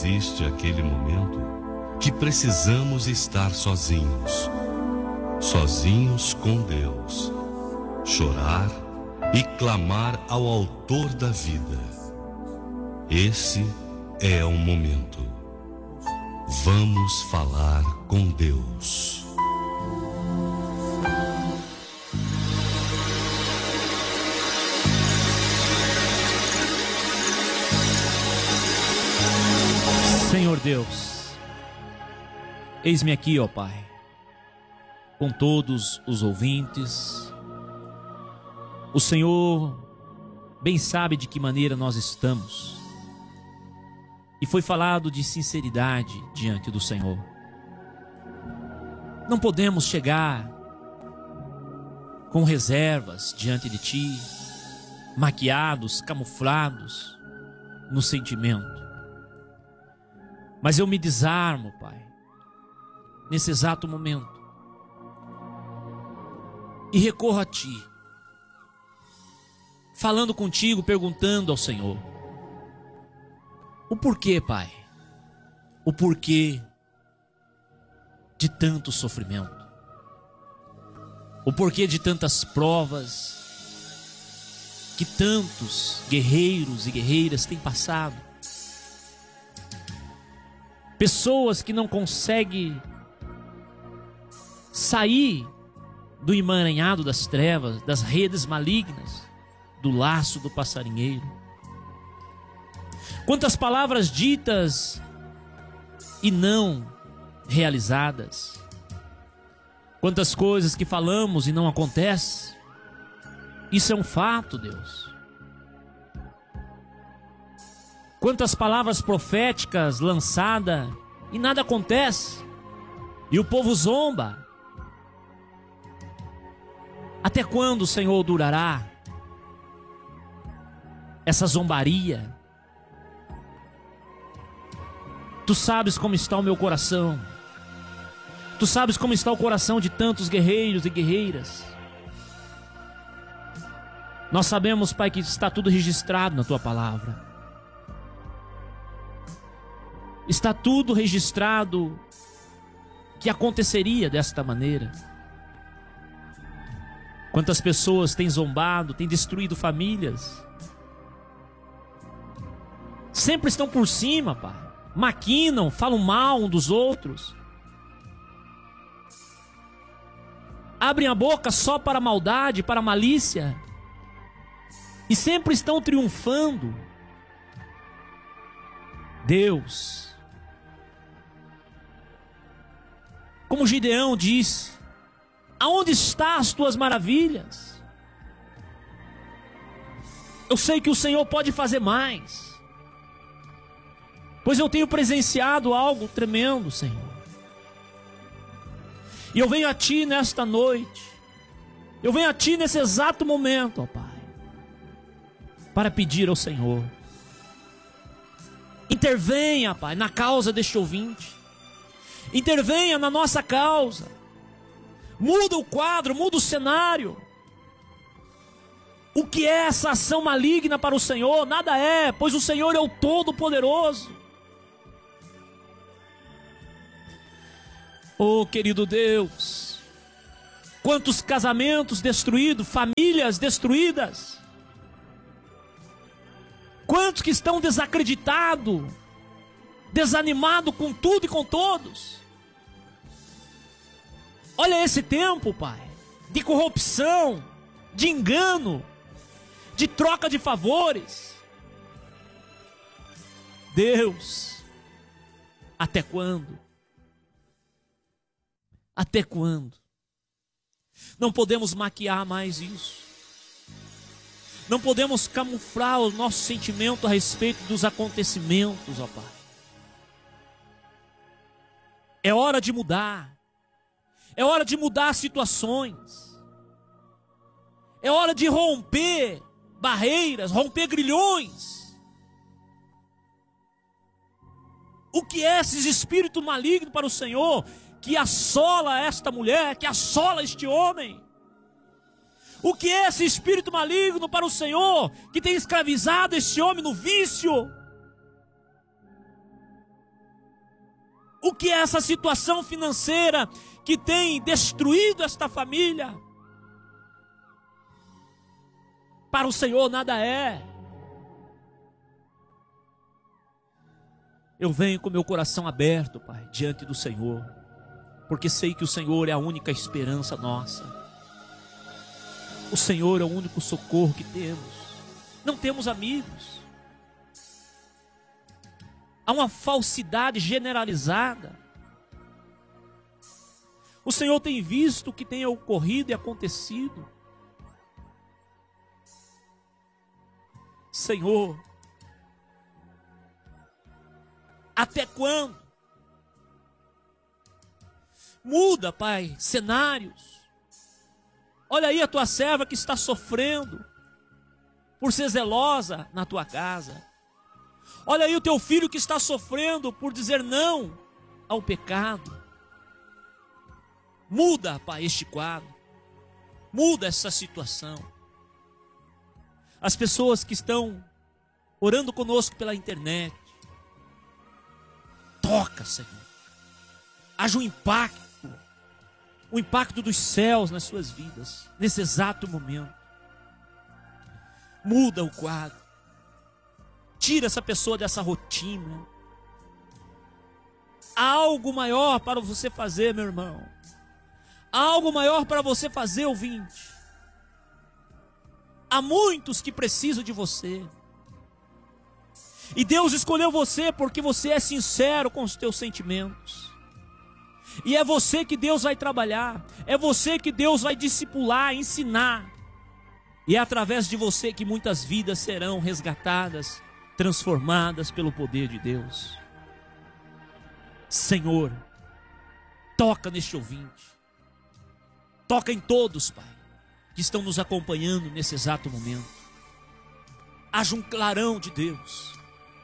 existe aquele momento que precisamos estar sozinhos, sozinhos com Deus, chorar e clamar ao Autor da vida. Esse é o momento. Vamos falar com Deus. Senhor Deus, eis-me aqui, ó Pai, com todos os ouvintes. O Senhor bem sabe de que maneira nós estamos, e foi falado de sinceridade diante do Senhor. Não podemos chegar com reservas diante de Ti, maquiados, camuflados no sentimento. Mas eu me desarmo, Pai, nesse exato momento, e recorro a Ti, falando contigo, perguntando ao Senhor o porquê, Pai, o porquê de tanto sofrimento, o porquê de tantas provas que tantos guerreiros e guerreiras têm passado. Pessoas que não conseguem sair do emaranhado das trevas, das redes malignas, do laço do passarinheiro. Quantas palavras ditas e não realizadas. Quantas coisas que falamos e não acontecem. Isso é um fato, Deus. Quantas palavras proféticas lançadas e nada acontece, e o povo zomba. Até quando, Senhor, durará essa zombaria? Tu sabes como está o meu coração. Tu sabes como está o coração de tantos guerreiros e guerreiras. Nós sabemos, Pai, que está tudo registrado na Tua palavra. Está tudo registrado que aconteceria desta maneira. Quantas pessoas têm zombado, têm destruído famílias. Sempre estão por cima, Pai. Maquinam, falam mal um dos outros. Abrem a boca só para a maldade, para a malícia. E sempre estão triunfando. Deus, como Gideão disse, aonde estão as tuas maravilhas? Eu sei que o Senhor pode fazer mais, pois eu tenho presenciado algo tremendo, Senhor. E eu venho a Ti nesta noite, eu venho a Ti nesse exato momento, ó Pai, para pedir ao Senhor, intervenha, Pai, na causa deste ouvinte. Intervenha na nossa causa. Muda o quadro, muda o cenário. O que é essa ação maligna para o Senhor? Nada é, pois o Senhor é o Todo-Poderoso. Oh, querido Deus, quantos casamentos destruídos, famílias destruídas. Quantos que estão desacreditados, desanimados com tudo e com todos. Olha esse tempo, Pai, de corrupção, de engano, de troca de favores. Deus, até quando? Até quando? Não podemos maquiar mais isso. Não podemos camuflar o nosso sentimento a respeito dos acontecimentos, ó Pai. É hora de mudar. É hora de mudar situações. É hora de romper barreiras, romper grilhões. O que é esses espíritos malignos para o Senhor, que assola esta mulher, que assola este homem? O que é esse espírito maligno para o Senhor, que tem escravizado este homem no vício? O que é essa situação financeira que tem destruído esta família? Para o Senhor nada é. Eu venho com meu coração aberto, Pai, diante do Senhor, porque sei que o Senhor é a única esperança nossa. O Senhor é o único socorro que temos. Não temos amigos. Há uma falsidade generalizada. O Senhor tem visto o que tem ocorrido e acontecido. Senhor, até quando? Muda, Pai, cenários. Olha aí a tua serva que está sofrendo por ser zelosa na tua casa. Olha aí o teu filho que está sofrendo por dizer não ao pecado. Muda, Pai, este quadro. Muda essa situação. As pessoas que estão orando conosco pela internet, toca, Senhor. Haja um impacto, o impacto dos céus nas suas vidas, nesse exato momento. Muda o quadro. Tira essa pessoa dessa rotina. Há algo maior para você fazer, meu irmão. Há algo maior para você fazer, ouvinte. Há muitos que precisam de você. E Deus escolheu você porque você é sincero com os teus sentimentos. E é você que Deus vai trabalhar. É você que Deus vai discipular, ensinar. E é através de você que muitas vidas serão resgatadas, transformadas pelo poder de Deus. Senhor, toca neste ouvinte. Toca em todos, Pai, que estão nos acompanhando nesse exato momento. Haja um clarão de Deus.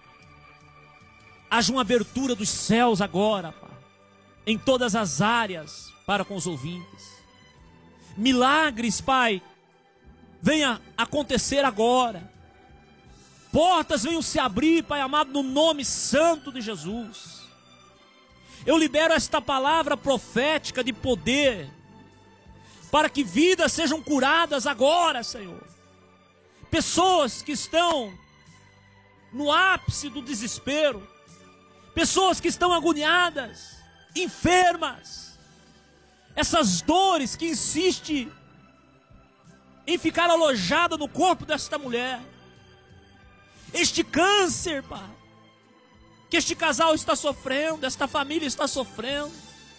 Haja uma abertura dos céus agora, Pai, em todas as áreas para com os ouvintes. Milagres, Pai, venha acontecer agora. Portas venham se abrir, Pai amado, no nome santo de Jesus. Eu libero esta palavra profética de poder, para que vidas sejam curadas agora, Senhor. Pessoas que estão no ápice do desespero, pessoas que estão agoniadas, enfermas, essas dores que insistem em ficar alojada no corpo desta mulher, este câncer, Pai, que este casal está sofrendo, esta família está sofrendo.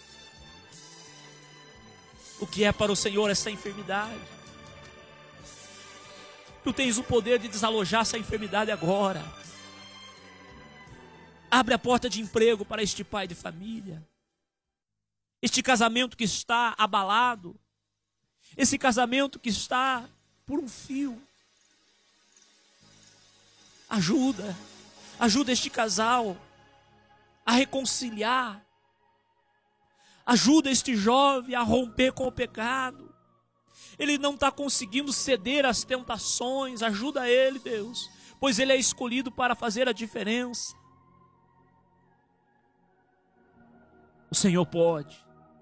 O que é para o Senhor essa enfermidade? Tu tens o poder de desalojar essa enfermidade agora. Abre a porta de emprego para este pai de família. Este casamento que está abalado. Esse casamento que está por um fio. Ajuda este casal a reconciliar. Ajuda este jovem a romper com o pecado. Ele não está conseguindo ceder às tentações. Ajuda ele, Deus, pois ele é escolhido para fazer a diferença. O Senhor pode.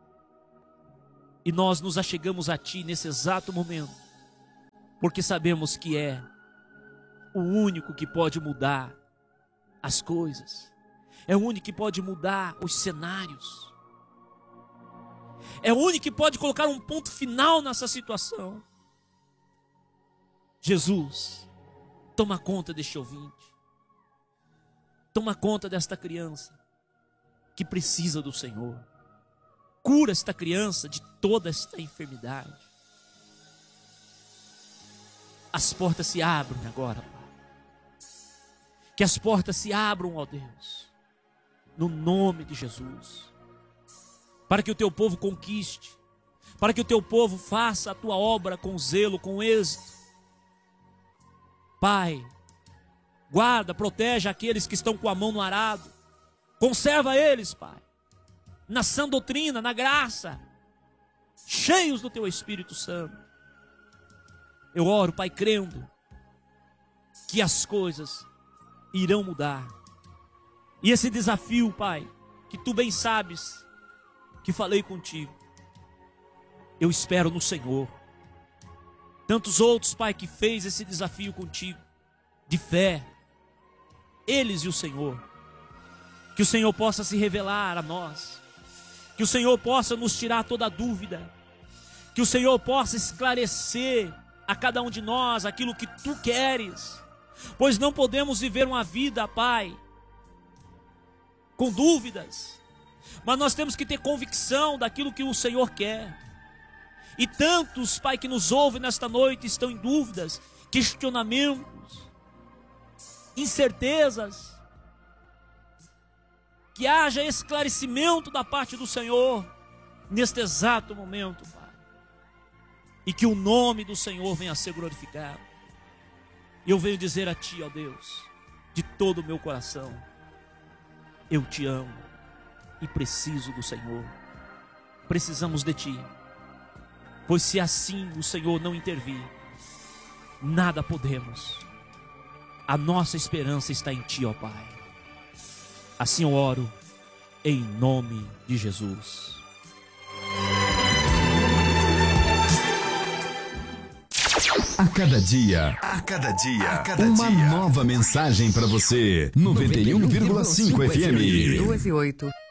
E nós nos achegamos a Ti nesse exato momento, porque sabemos que é o único que pode mudar as coisas. É o único que pode mudar os cenários. É o único que pode colocar um ponto final nessa situação. Jesus, toma conta deste ouvinte. Toma conta desta criança que precisa do Senhor. Cura esta criança de toda esta enfermidade. As portas se abrem agora, Pai. Que as portas se abram, ó Deus, no nome de Jesus. Para que o teu povo conquiste, para que o teu povo faça a tua obra com zelo, com êxito. Pai, guarda, protege aqueles que estão com a mão no arado. Conserva eles, Pai, na sã doutrina, na graça, cheios do teu Espírito Santo. Eu oro, Pai, crendo que as coisas irão mudar. E esse desafio, Pai, que tu bem sabes que falei contigo. Eu espero no Senhor. Tantos outros, Pai, que fez esse desafio contigo, de fé, eles e o Senhor. Que o Senhor possa se revelar a nós, que o Senhor possa nos tirar toda dúvida, que o Senhor possa esclarecer a cada um de nós aquilo que tu queres, pois não podemos viver uma vida, Pai, com dúvidas, mas nós temos que ter convicção daquilo que o Senhor quer. E tantos, Pai, que nos ouvem nesta noite estão em dúvidas, questionamentos, incertezas. Que haja esclarecimento da parte do Senhor neste exato momento, Pai. E que o nome do Senhor venha a ser glorificado. E eu venho dizer a Ti, ó Deus, de todo o meu coração, eu Te amo e preciso do Senhor. Precisamos de Ti. Pois se assim o Senhor não intervir, nada podemos. A nossa esperança está em Ti, ó Pai. Assim eu oro, em nome de Jesus. A cada dia, uma nova mensagem para você. 91,5 FM. 2 e 8.